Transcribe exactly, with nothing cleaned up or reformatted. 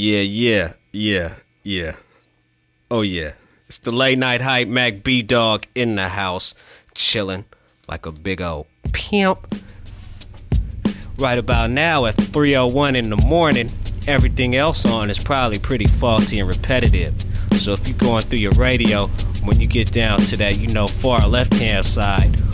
Yeah, yeah, yeah, yeah. Oh yeah. It's the late night hype Mac B Dog in the house, chillin' like a big old pimp. Right about now at three oh one in the morning, everything else on is probably pretty faulty and repetitive. So if you're going through your radio, when you get down to that, you know, far left hand side,